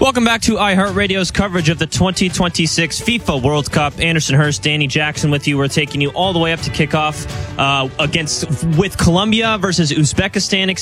Welcome back to iHeartRadio's coverage of the 2026 FIFA World Cup. Anderson Hurst, Danny Jackson with you. We're taking you all the way up to kickoff with Colombia versus Uzbekistan,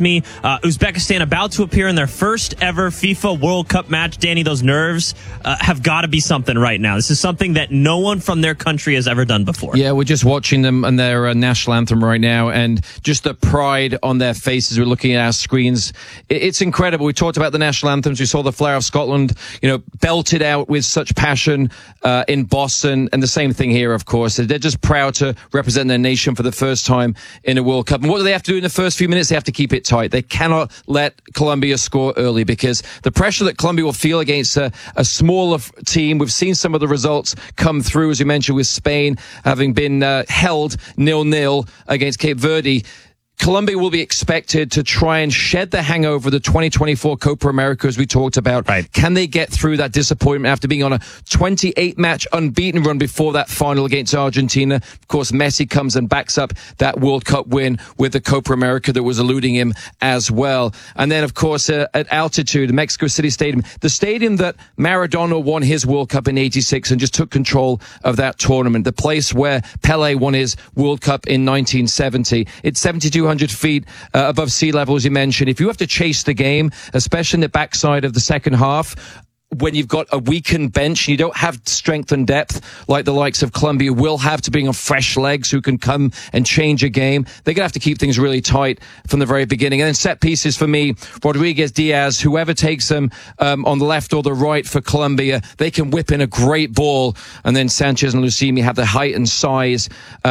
Uzbekistan about to appear in their first ever FIFA World Cup match. Danny, those nerves have got to be something right now. This is something that no one from their country has ever done before. Yeah, we're just watching them and their national anthem right now, and just the pride on their faces. We're looking at our screens. It's incredible. We talked about the national anthems. We saw the Flower of Scotland, belted out with such passion in Boston, and the same thing here, of course. They're just proud to represent their nation for the first time in a World Cup. And what do they have to do in the first few minutes? They have to keep it tight. They cannot let Colombia score early, because the pressure that Colombia will feel against a smaller team. We've seen some of the results come through, as you mentioned, with Spain having been held 0-0 against Cape Verde. Colombia will be expected to try and shed the hangover of the 2024 Copa America, as we talked about. Right. Can they get through that disappointment after being on a 28-match unbeaten run before that final against Argentina? Of course, Messi comes and backs up that World Cup win with the Copa America that was eluding him as well. And then, of course, at altitude, Mexico City Stadium, the stadium that Maradona won his World Cup in '86 and just took control of that tournament, the place where Pele won his World Cup in 1970. It's 7,200 feet above sea level, as you mentioned. If you have to chase the game, especially in the backside of the second half, when you've got a weakened bench, you don't have strength and depth like the likes of Colombia will have to bring on fresh legs who can come and change a game. They're going to have to keep things really tight from the very beginning. And then set pieces for me, Rodriguez, Diaz, whoever takes them on the left or the right for Colombia, they can whip in a great ball. And then Sanchez and Lucimi have the height and size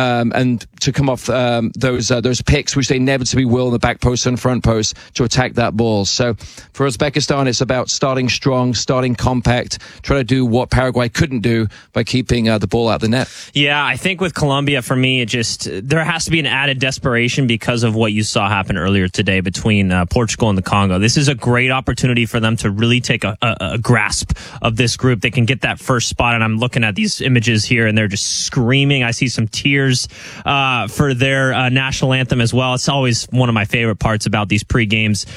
and to come off those picks, which they inevitably will in the back post and front post to attack that ball. So for Uzbekistan, it's about starting strong, starting compact, try to do what Paraguay couldn't do by keeping the ball out of the net. Yeah, I think with Colombia, for me, there has to be an added desperation because of what you saw happen earlier today between Portugal and the Congo. This is a great opportunity for them to really take a grasp of this group. They can get that first spot, and I'm looking at these images here, and they're just screaming. I see some tears for their national anthem as well. It's always one of my favorite parts about these pre-games.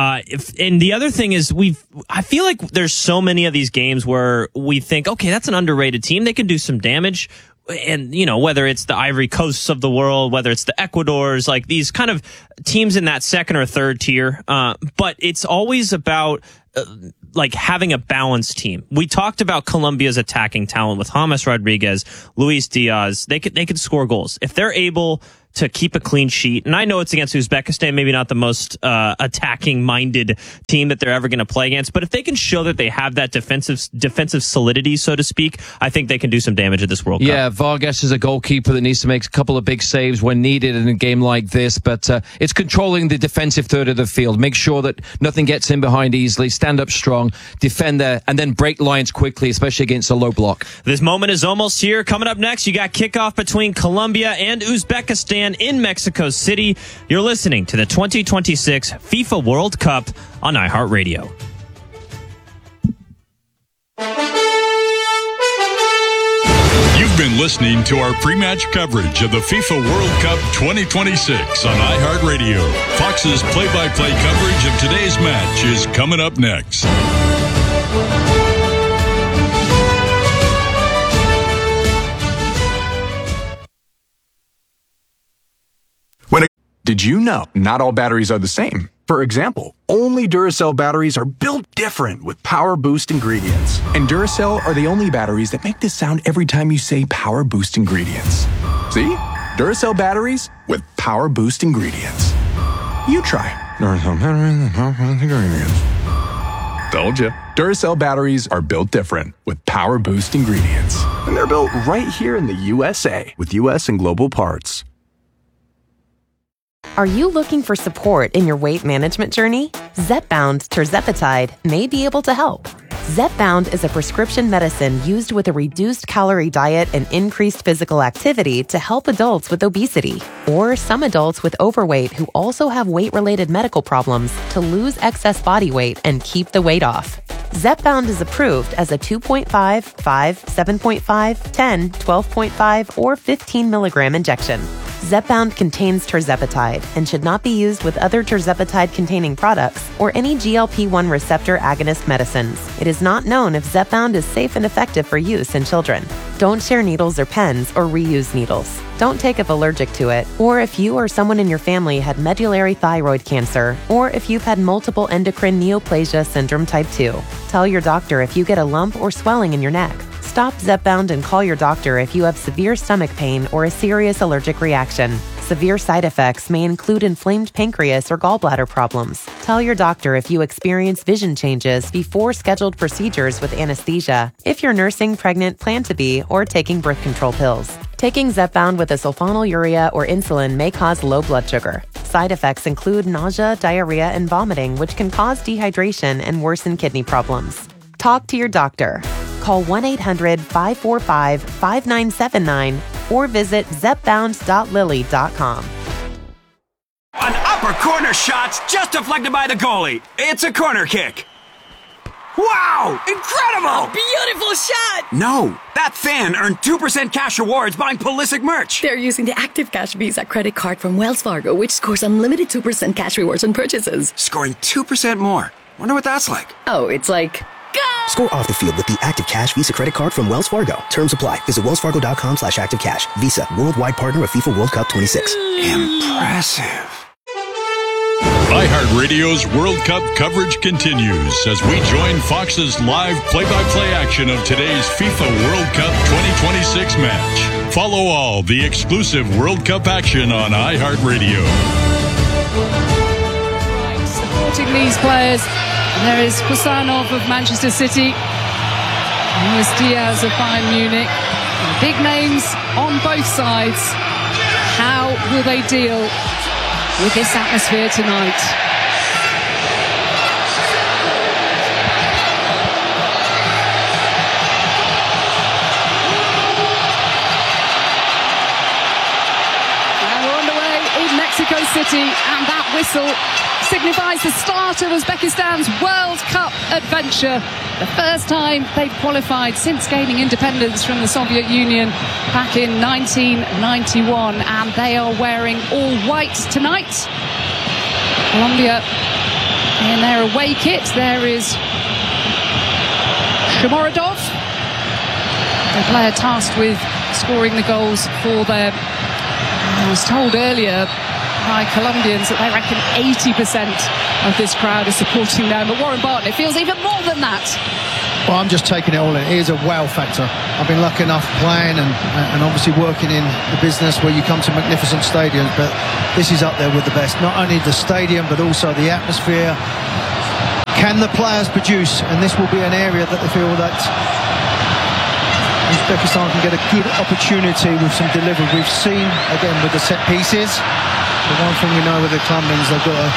And the other thing is, I feel like there's so many of these games where we think, okay, that's an underrated team. They can do some damage. And, whether it's the Ivory Coasts of the world, whether it's the Ecuadors, like these kind of teams in that second or third tier. But it's always about having a balanced team. We talked about Colombia's attacking talent with James Rodriguez, Luis Diaz. They could score goals. If they're able to keep a clean sheet, and I know it's against Uzbekistan, maybe not the most attacking-minded team that they're ever going to play against, but if they can show that they have that defensive solidity, so to speak, I think they can do some damage at this World Cup. Yeah, Vargas is a goalkeeper that needs to make a couple of big saves when needed in a game like this, but it's controlling the defensive third of the field. Make sure that nothing gets in behind easily, stand up strong, defend there, and then break lines quickly, especially against a low block. This moment is almost here. Coming up next, you got kickoff between Colombia and Uzbekistan in Mexico City. You're listening to the 2026 FIFA World Cup on iHeartRadio. You've been listening to our pre-match coverage of the FIFA World Cup 2026 on iHeartRadio. Fox's play-by-play coverage of today's match is coming up next. Did you know not all batteries are the same? For example, only Duracell batteries are built different with Power Boost ingredients. And Duracell are the only batteries that make this sound every time you say Power Boost ingredients. See? Duracell batteries with Power Boost ingredients. You try. Duracell batteries with Power Boost ingredients. Told ya. Duracell batteries are built different with Power Boost ingredients. And they're built right here in the USA with US and global parts. Are you looking for support in your weight management journey? Zepbound tirzepatide may be able to help. Zepbound is a prescription medicine used with a reduced calorie diet and increased physical activity to help adults with obesity or some adults with overweight who also have weight-related medical problems to lose excess body weight and keep the weight off. Zepbound is approved as a 2.5, 5, 7.5, 10, 12.5, or 15 milligram injection. Zepbound contains tirzepatide and should not be used with other tirzepatide-containing products or any GLP-1 receptor agonist medicines. It is not known if Zepbound is safe and effective for use in children. Don't share needles or pens or reuse needles. Don't take if allergic to it, or if you or someone in your family had medullary thyroid cancer, or if you've had multiple endocrine neoplasia syndrome type 2. Tell your doctor if you get a lump or swelling in your neck. Stop Zepbound and call your doctor if you have severe stomach pain or a serious allergic reaction. Severe side effects may include inflamed pancreas or gallbladder problems. Tell your doctor if you experience vision changes before scheduled procedures with anesthesia, if you're nursing, pregnant, plan to be, or taking birth control pills. Taking Zepbound with a sulfonylurea or insulin may cause low blood sugar. Side effects include nausea, diarrhea, and vomiting, which can cause dehydration and worsen kidney problems. Talk to your doctor. Call 1-800-545-5979 or visit zepbound.lily.com. An upper corner shot's just deflected by the goalie. It's a corner kick. Wow! Incredible! Beautiful shot! No, that fan earned 2% cash rewards buying Pulisic merch. They're using the Active Cash Visa credit card from Wells Fargo, which scores unlimited 2% cash rewards on purchases. Scoring 2% more. Wonder what that's like. Oh, it's like... Go! Score off the field with the Active Cash Visa credit card from Wells Fargo. Terms apply. Visit wellsfargo.com/activecash. Visa, worldwide partner of FIFA World Cup 26. Impressive. iHeartRadio's World Cup coverage continues as we join Fox's live play-by-play action of today's FIFA World Cup 2026 match. Follow all the exclusive World Cup action on iHeartRadio. Right, supporting these players, there is Kusanov of Manchester City, Luis Diaz of Bayern Munich. Big names on both sides. How will they deal with this atmosphere tonight? And we're underway in Mexico City, and that whistle signifies the start of Uzbekistan's World Cup adventure. The first time they've qualified since gaining independence from the Soviet Union back in 1991, and they are wearing all white tonight. Colombia in their away kit. There is Shomorodov, the player tasked with scoring the goals for them. I was told earlier by Colombians that they reckon 80% of this crowd is supporting them, but Warren Barton, it feels even more than that. Well, I'm just taking it all in. It is a wow factor. I've been lucky enough playing and obviously working in the business where you come to magnificent stadiums, but this is up there with the best. Not only the stadium, but also the atmosphere. Can the players produce? And this will be an area that they feel that Uzbekistan can get a good opportunity with some delivery. We've seen, again, with the set pieces, the one thing we know with the Colombians, they've got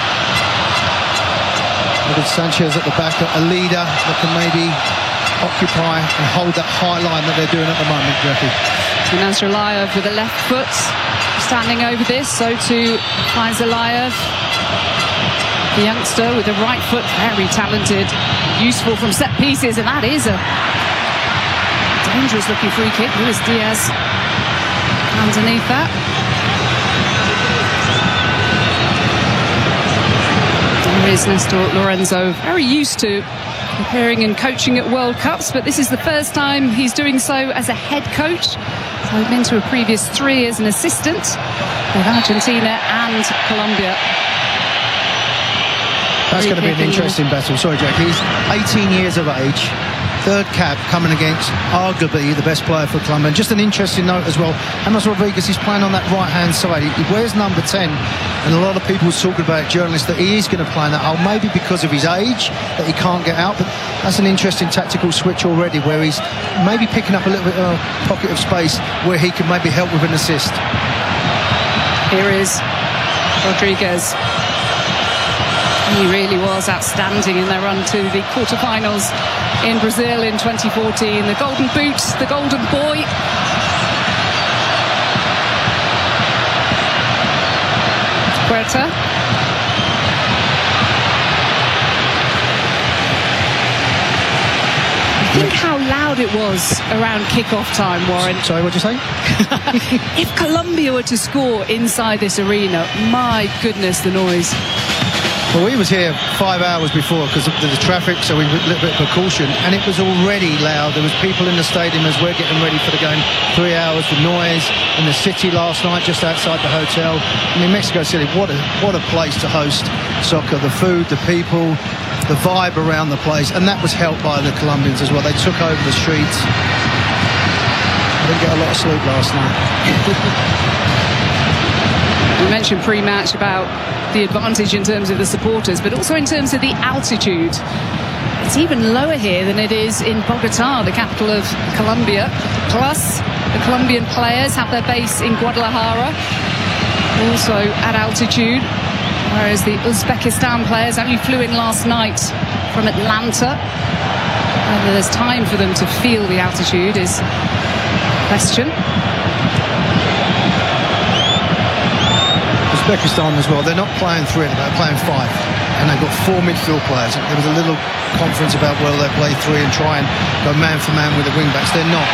Sanchez at the back, a leader that can maybe occupy and hold that high line that they're doing at the moment, Jackie. Nazarlayev with the left foot standing over this, so too Faizalayev, the youngster with the right foot, very talented, useful from set pieces, and that is a dangerous looking free kick. Luis Diaz underneath that. There is Nestor Lorenzo, very used to preparing and coaching at World Cups, but this is the first time he's doing so as a head coach. So he's been to a previous 3 as an assistant with Argentina and Colombia. That's going to be an interesting battle. Sorry, Jack. He's 18 years of age. Third cap coming against arguably the best player for Colombia. And just an interesting note as well, James Rodriguez is playing on that right-hand side. He wears number 10, and a lot of people talking about, journalists, that he is going to play in that hole, maybe because of his age, that he can't get out. But that's an interesting tactical switch already, where he's maybe picking up a little bit of a pocket of space where he can maybe help with an assist. Here is Rodriguez. He really was outstanding in their run to the quarterfinals in Brazil in 2014. The golden boot, the golden boy. Puerta. I think how loud what it was around kick-off time, Warren. Sorry, what'd you say? If Colombia were to score inside this arena, my goodness, the noise. Well, we was here 5 hours before because of the traffic, so we took a little bit of precaution, and it was already loud. There was people in the stadium as we're getting ready for the game. 3 hours, the noise in the city last night, just outside the hotel. I mean, Mexico City, what a place to host soccer. The food, the people, the vibe around the place, and that was helped by the Colombians as well. They took over the streets. I didn't get a lot of sleep last night. We mentioned pre-match about the advantage in terms of the supporters, but also in terms of the altitude. It's even lower here than it is in Bogota, the capital of Colombia. Plus, the Colombian players have their base in Guadalajara, also at altitude, whereas the Uzbekistan players only flew in last night from Atlanta. Whether there's time for them to feel the altitude is a question. Uzbekistan as well, they're not playing 3, they're playing 5, and they've got 4 midfield players. There was a little conference about whether they play 3 and try and go man for man with the wing backs. They're not.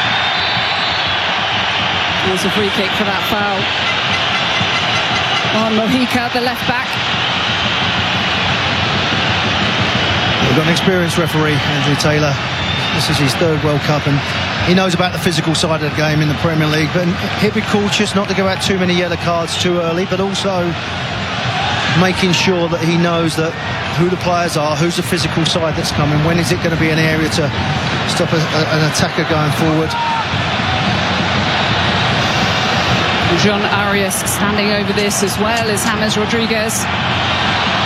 There's a free kick for that foul on Mojica, the left back. We've got an experienced referee, Andrew Taylor. This is his 3rd World Cup, and he knows about the physical side of the game in the Premier League, but he'll be cautious not to go out too many yellow cards too early, but also making sure that he knows that who the players are, who's the physical side that's coming, when is it going to be an area to stop an attacker going forward. Jean Arias standing over this, as well as James Rodriguez.